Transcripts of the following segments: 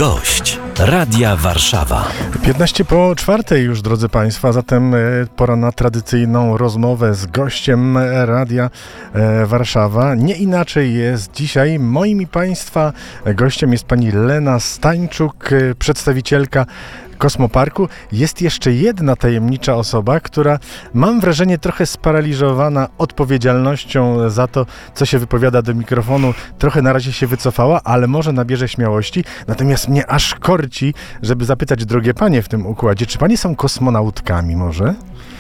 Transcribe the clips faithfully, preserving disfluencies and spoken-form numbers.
Gość Radia Warszawa. piętnaście po czwartej już, drodzy Państwo, a zatem pora na tradycyjną rozmowę z gościem Radia Warszawa. Nie inaczej jest dzisiaj. Moim i Państwa gościem jest pani Lena Stańczuk, przedstawicielka Kosmoparku. Jest jeszcze jedna tajemnicza osoba, która, mam wrażenie, trochę sparaliżowana odpowiedzialnością za to, co się wypowiada do mikrofonu, trochę na razie się wycofała, ale może nabierze śmiałości. Natomiast mnie aż korci, żeby zapytać, drogie panie w tym układzie, czy panie są kosmonautkami może?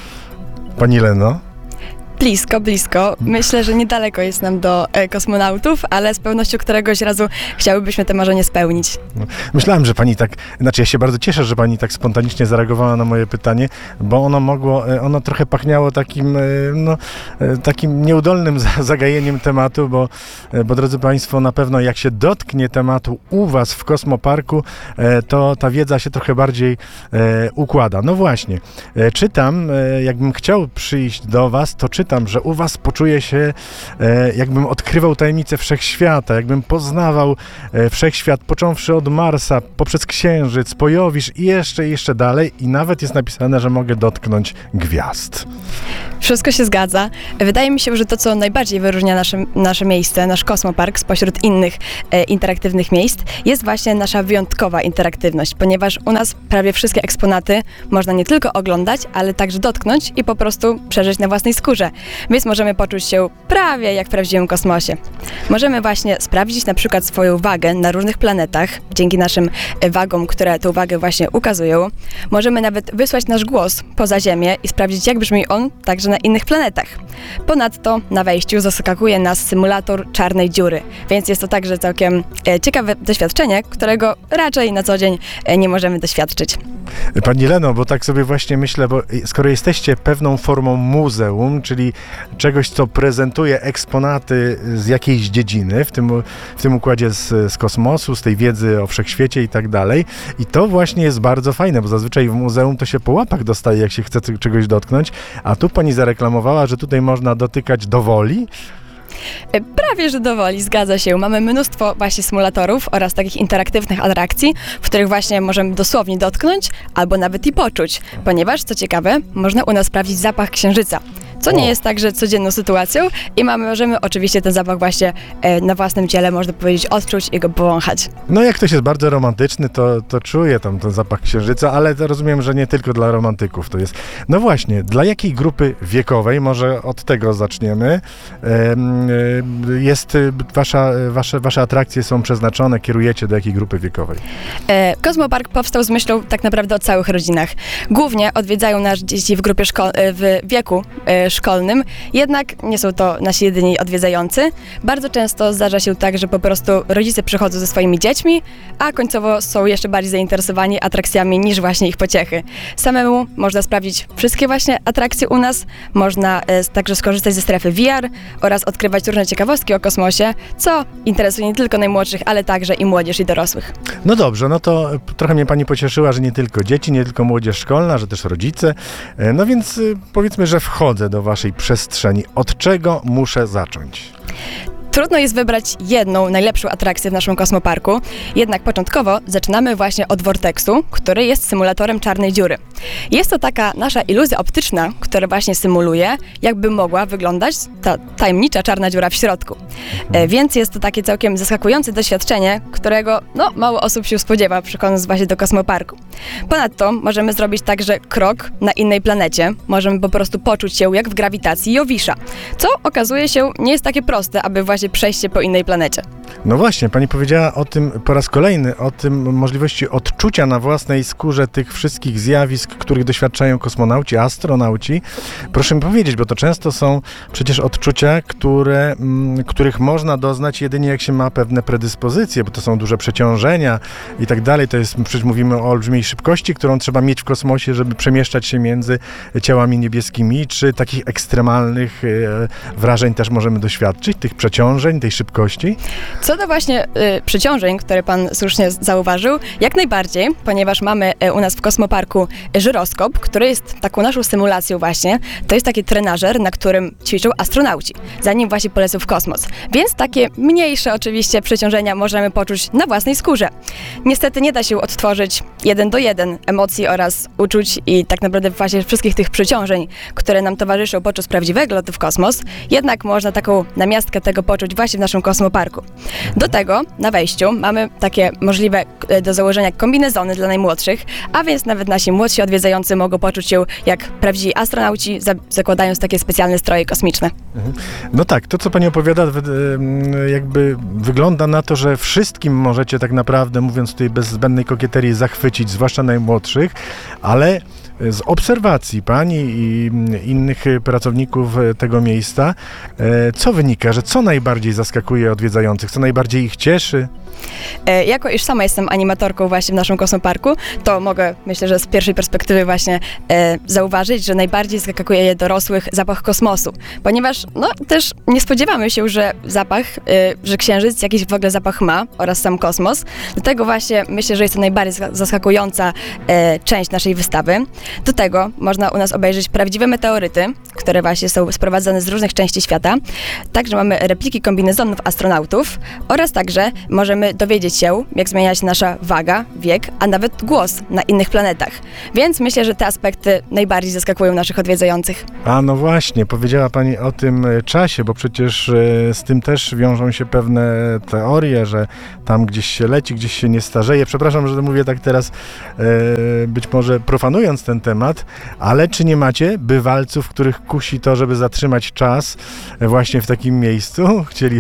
Pani Leno? Blisko, blisko. Myślę, że niedaleko jest nam do e, kosmonautów, ale z pewnością któregoś razu chciałybyśmy te marzenie spełnić. Myślałem, że pani tak, znaczy ja się bardzo cieszę, że pani tak spontanicznie zareagowała na moje pytanie, bo ono mogło, ono trochę pachniało takim, no, takim nieudolnym zagajeniem tematu, bo, bo drodzy Państwo, na pewno jak się dotknie tematu u Was w Kosmoparku, to ta wiedza się trochę bardziej układa. No właśnie, czytam, jakbym chciał przyjść do Was, to czytam, że u Was poczuję się, e, jakbym odkrywał tajemnice wszechświata, jakbym poznawał e, wszechświat, począwszy od Marsa, poprzez Księżyc, po Jowisz i jeszcze, jeszcze dalej. I nawet jest napisane, że mogę dotknąć gwiazd. Wszystko się zgadza. Wydaje mi się, że to, co najbardziej wyróżnia nasze, nasze miejsce, nasz Kosmopark spośród innych e, interaktywnych miejsc, jest właśnie nasza wyjątkowa interaktywność, ponieważ u nas prawie wszystkie eksponaty można nie tylko oglądać, ale także dotknąć i po prostu przeżyć na własnej skórze. Więc możemy poczuć się prawie jak w prawdziwym kosmosie. Możemy właśnie sprawdzić na przykład swoją wagę na różnych planetach, dzięki naszym wagom, które tę wagę właśnie ukazują. Możemy nawet wysłać nasz głos poza Ziemię i sprawdzić, jak brzmi on także na innych planetach. Ponadto na wejściu zaskakuje nas symulator czarnej dziury, więc jest to także całkiem ciekawe doświadczenie, którego raczej na co dzień nie możemy doświadczyć. Pani Leno, bo tak sobie właśnie myślę, bo skoro jesteście pewną formą muzeum, czyli czegoś, co prezentuje eksponaty z jakiejś dziedziny, w tym, w tym układzie z, z kosmosu, z tej wiedzy o wszechświecie i tak dalej. I to właśnie jest bardzo fajne, bo zazwyczaj w muzeum to się po łapach dostaje, jak się chce czegoś dotknąć, a tu pani zareklamowała, że tutaj można dotykać dowoli. Prawie, że dowoli, zgadza się. Mamy mnóstwo właśnie symulatorów oraz takich interaktywnych atrakcji, w których właśnie możemy dosłownie dotknąć albo nawet i poczuć, ponieważ, co ciekawe, można u nas sprawdzić zapach księżyca, co nie jest także codzienną sytuacją i mamy, możemy oczywiście ten zapach właśnie e, na własnym ciele, można powiedzieć, odczuć i go powąchać. No jak ktoś jest bardzo romantyczny, to, to czuje tam ten zapach księżyca, ale to rozumiem, że nie tylko dla romantyków to jest. No właśnie, dla jakiej grupy wiekowej, może od tego zaczniemy, jest wasza, wasze, wasze atrakcje są przeznaczone, kierujecie do jakiej grupy wiekowej? E, Kosmopark powstał z myślą tak naprawdę o całych rodzinach. Głównie odwiedzają nas dzieci w grupie szko- w wieku e, szkolnym, jednak nie są to nasi jedyni odwiedzający. Bardzo często zdarza się tak, że po prostu rodzice przychodzą ze swoimi dziećmi, a końcowo są jeszcze bardziej zainteresowani atrakcjami niż właśnie ich pociechy. Samemu można sprawdzić wszystkie właśnie atrakcje u nas, można e, także skorzystać ze strefy V R oraz odkrywać różne ciekawostki o kosmosie, co interesuje nie tylko najmłodszych, ale także i młodzież i dorosłych. No dobrze, no to trochę mnie pani pocieszyła, że nie tylko dzieci, nie tylko młodzież szkolna, że też rodzice. No więc powiedzmy, że wchodzę do waszej przestrzeni. Od czego muszę zacząć? Trudno jest wybrać jedną najlepszą atrakcję w naszym kosmoparku, jednak początkowo zaczynamy właśnie od Vortexu, który jest symulatorem czarnej dziury. Jest to taka nasza iluzja optyczna, która właśnie symuluje, jakby mogła wyglądać ta tajemnicza czarna dziura w środku. E, więc jest to takie całkiem zaskakujące doświadczenie, którego no, mało osób się spodziewa, przychodząc właśnie do kosmoparku. Ponadto możemy zrobić także krok na innej planecie. Możemy po prostu poczuć się jak w grawitacji Jowisza, co okazuje się nie jest takie proste, aby właśnie przejście po innej planecie. No właśnie, pani powiedziała o tym po raz kolejny, o tym możliwości odczucia na własnej skórze tych wszystkich zjawisk, których doświadczają kosmonauci, astronauci. Proszę mi powiedzieć, bo to często są przecież odczucia, które, m, których można doznać jedynie jak się ma pewne predyspozycje, bo to są duże przeciążenia i tak dalej. To jest, przecież mówimy o olbrzymiej szybkości, którą trzeba mieć w kosmosie, żeby przemieszczać się między ciałami niebieskimi, czy takich ekstremalnych e, wrażeń też możemy doświadczyć, tych przeciążeń, przeciążeń, tej szybkości? Co do właśnie y, przeciążeń, które pan słusznie z- zauważył, jak najbardziej, ponieważ mamy y, u nas w Kosmoparku żyroskop, który jest taką naszą symulacją właśnie. To jest taki trenażer, na którym ćwiczą astronauci, zanim właśnie polecą w kosmos. Więc takie mniejsze oczywiście przeciążenia możemy poczuć na własnej skórze. Niestety nie da się odtworzyć jeden do jeden emocji oraz uczuć i tak naprawdę właśnie wszystkich tych przeciążeń, które nam towarzyszą podczas prawdziwego lotu w kosmos, jednak można taką namiastkę tego poczuć właśnie w naszym Kosmoparku. Do tego na wejściu mamy takie możliwe e, do założenia kombinezony dla najmłodszych, a więc nawet nasi młodsi odwiedzający mogą poczuć się jak prawdziwi astronauci, za- zakładając takie specjalne stroje kosmiczne. No tak, to co pani opowiada, wy- em, jakby wygląda na to, że wszystkim możecie tak naprawdę, mówiąc tutaj bez zbędnej kokieterii, zachwycić, zwłaszcza najmłodszych, ale z obserwacji pani i innych pracowników tego miejsca, e, co wynika, że co najbardziej zaskakuje odwiedzających, co najbardziej ich cieszy? E, Jako iż sama jestem animatorką właśnie w naszym Kosmoparku, to mogę, myślę, że z pierwszej perspektywy właśnie e, zauważyć, że najbardziej zaskakuje je dorosłych zapach kosmosu, ponieważ no też nie spodziewamy się, że zapach, e, że księżyc jakiś w ogóle zapach ma oraz sam kosmos. Dlatego właśnie myślę, że jest to najbardziej za- zaskakująca e, część naszej wystawy. Do tego można u nas obejrzeć prawdziwe meteoryty, które właśnie są sprowadzane z różnych części świata. Także mamy repliki kombinezonów astronautów oraz także możemy dowiedzieć się, jak zmienia się nasza waga, wiek, a nawet głos na innych planetach. Więc myślę, że te aspekty najbardziej zaskakują naszych odwiedzających. A no właśnie, powiedziała pani o tym e, czasie, bo przecież e, z tym też wiążą się pewne teorie, że tam gdzieś się leci, gdzieś się nie starzeje. Przepraszam, że mówię tak teraz, e, być może profanując ten temat, ale czy nie macie bywalców, których kusi to, żeby zatrzymać czas e, właśnie w takim miejscu? Chcieli...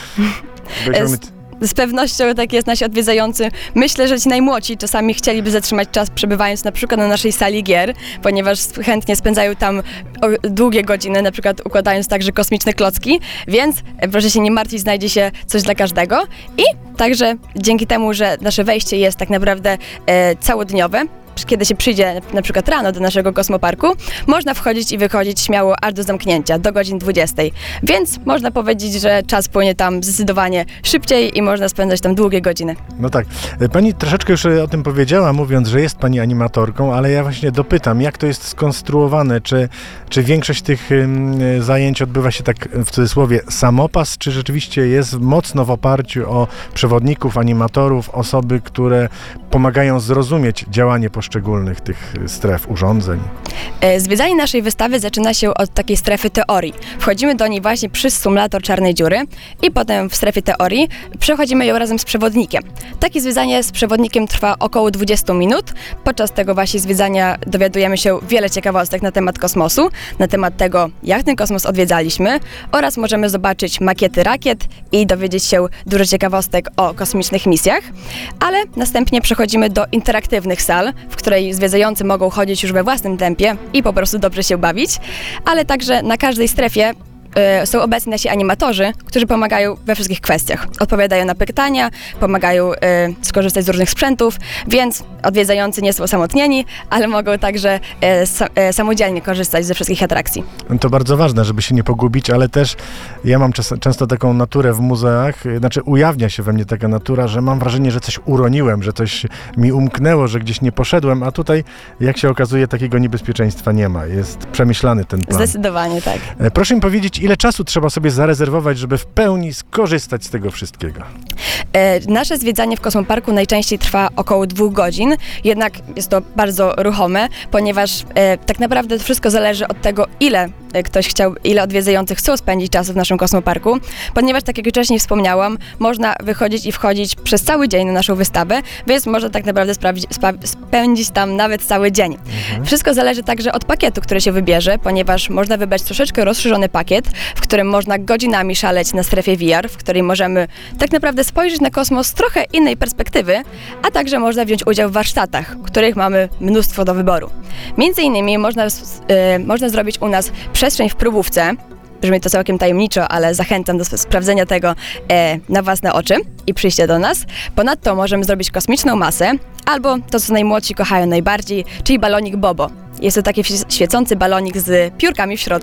Es- Z pewnością tak jest nasi odwiedzający. Myślę, że ci najmłodsi czasami chcieliby zatrzymać czas, przebywając na przykład na naszej sali gier, ponieważ chętnie spędzają tam o- długie godziny, na przykład układając także kosmiczne klocki, więc e, proszę się nie martwić, znajdzie się coś dla każdego. I także dzięki temu, że nasze wejście jest tak naprawdę e, całodniowe, kiedy się przyjdzie na przykład rano do naszego Kosmoparku, można wchodzić i wychodzić śmiało aż do zamknięcia, do godzin dwudziestej. Więc można powiedzieć, że czas płynie tam zdecydowanie szybciej i można spędzać tam długie godziny. No tak. Pani troszeczkę już o tym powiedziała, mówiąc, że jest pani animatorką, ale ja właśnie dopytam, jak to jest skonstruowane? Czy, czy większość tych ym, zajęć odbywa się tak w cudzysłowie samopas, czy rzeczywiście jest mocno w oparciu o przewodników, animatorów, osoby, które pomagają zrozumieć działanie poszczególnych tych stref, urządzeń? E, Zwiedzanie naszej wystawy zaczyna się od takiej strefy teorii. Wchodzimy do niej właśnie przez symulator czarnej dziury i potem w strefie teorii przechodzimy ją razem z przewodnikiem. Takie zwiedzanie z przewodnikiem trwa około dwadzieścia minut. Podczas tego właśnie zwiedzania dowiadujemy się wiele ciekawostek na temat kosmosu, na temat tego, jak ten kosmos odwiedzaliśmy oraz możemy zobaczyć makiety rakiet i dowiedzieć się dużo ciekawostek o kosmicznych misjach, ale następnie przechodzimy do interaktywnych sal, w której zwiedzający mogą chodzić już we własnym tempie i po prostu dobrze się bawić, ale także na każdej strefie e, są obecni nasi animatorzy, którzy pomagają we wszystkich kwestiach. Odpowiadają na pytania, pomagają e, skorzystać z różnych sprzętów, więc odwiedzający nie są osamotnieni, ale mogą także e, sa, e, samodzielnie korzystać ze wszystkich atrakcji. To bardzo ważne, żeby się nie pogubić, ale też ja mam czas, często taką naturę w muzeach, znaczy ujawnia się we mnie taka natura, że mam wrażenie, że coś uroniłem, że coś mi umknęło, że gdzieś nie poszedłem, a tutaj, jak się okazuje, takiego niebezpieczeństwa nie ma. Jest przemyślany ten plan. Zdecydowanie tak. E, Proszę mi powiedzieć, ile czasu trzeba sobie zarezerwować, żeby w pełni skorzystać z tego wszystkiego? E, Nasze zwiedzanie w Kosmoparku najczęściej trwa około dwóch godzin, jednak jest to bardzo ruchome, ponieważ e, tak naprawdę to wszystko zależy od tego, ile e, ktoś chciał, ile odwiedzających chcą spędzić czasu w naszym Kosmoparku, ponieważ tak jak wcześniej wspomniałam, można wychodzić i wchodzić przez cały dzień na naszą wystawę, więc można tak naprawdę sprawdzi, spa, spędzić tam nawet cały dzień. Mhm. Wszystko zależy także od pakietu, który się wybierze, ponieważ można wybrać troszeczkę rozszerzony pakiet, w którym można godzinami szaleć na strefie V R, w której możemy tak naprawdę spojrzeć na kosmos z trochę innej perspektywy, a także można wziąć udział w warsztatach, których mamy mnóstwo do wyboru. Między innymi można, e, można zrobić u nas przestrzeń w próbówce. Brzmi to całkiem tajemniczo, ale zachęcam do sprawdzenia tego e, na własne oczy i przyjścia do nas. Ponadto możemy zrobić kosmiczną masę, albo to, co najmłodsi kochają najbardziej, czyli balonik Bobo. Jest to taki świecący balonik z piórkami w środku.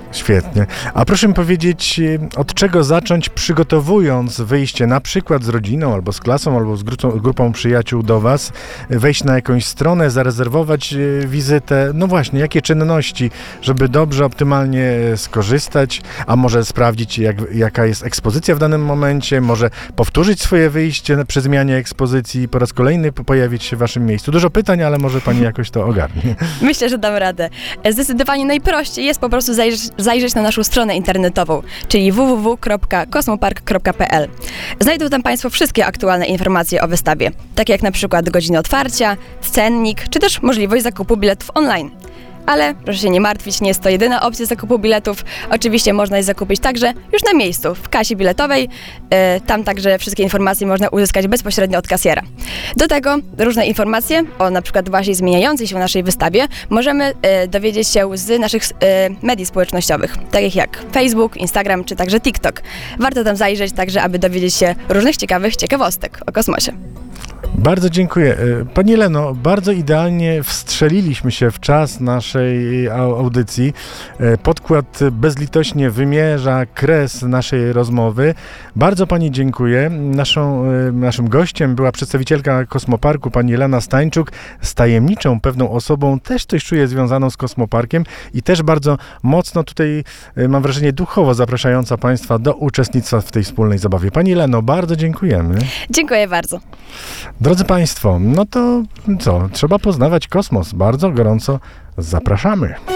Świetnie. A proszę mi powiedzieć, od czego zacząć, przygotowując wyjście na przykład z rodziną, albo z klasą, albo z grupą, grupą przyjaciół do Was, wejść na jakąś stronę, zarezerwować e, wizytę. No właśnie, jakie czynności, żeby dobrze, optymalnie skorzystać, a może sprawdzić, jak, jaka jest ekspozycja w danym momencie, może powtórzyć swoje wyjście przy zmianie ekspozycji i po raz kolejny pojawić się w Waszym miejscu. Dużo pytań, ale może Pani jakoś to ogarnie. Myślę, że dam radę. Zdecydowanie najprościej jest po prostu zajrzeć, zajrzeć na naszą stronę internetową, czyli w w w kropka kosmopark kropka p l. Znajdą tam Państwo wszystkie aktualne informacje o wystawie, takie jak na przykład godziny otwarcia, cennik, czy też możliwość zakupu biletów online. Ale proszę się nie martwić, nie jest to jedyna opcja zakupu biletów. Oczywiście można je zakupić także już na miejscu, w kasie biletowej. E, tam także wszystkie informacje można uzyskać bezpośrednio od kasjera. Do tego różne informacje o na przykład właśnie zmieniającej się naszej wystawie możemy e, dowiedzieć się z naszych e, mediów społecznościowych, takich jak Facebook, Instagram czy także TikTok. Warto tam zajrzeć także, aby dowiedzieć się różnych ciekawych ciekawostek o kosmosie. Bardzo dziękuję. Pani Leno, bardzo idealnie wstrzeliliśmy się w czas naszej audycji. Podkład bezlitośnie wymierza kres naszej rozmowy. Bardzo Pani dziękuję. Naszą, naszym gościem była przedstawicielka Kosmoparku, pani Lena Stańczuk, z tajemniczą pewną osobą, też coś czuję związaną z Kosmoparkiem i też bardzo mocno tutaj, mam wrażenie, duchowo zapraszająca Państwa do uczestnictwa w tej wspólnej zabawie. Pani Leno, bardzo dziękujemy. Dziękuję bardzo. Drodzy Państwo, no to co? Trzeba poznawać kosmos. Bardzo gorąco zapraszamy.